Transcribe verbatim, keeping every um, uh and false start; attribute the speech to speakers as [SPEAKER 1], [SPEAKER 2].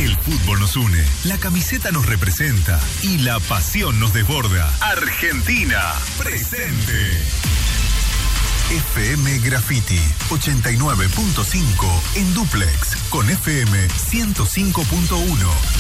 [SPEAKER 1] El fútbol nos une, la camiseta nos representa y la pasión nos desborda. Argentina, presente. F M Graffiti ochenta y nueve punto cinco en dúplex con F M ciento cinco punto uno.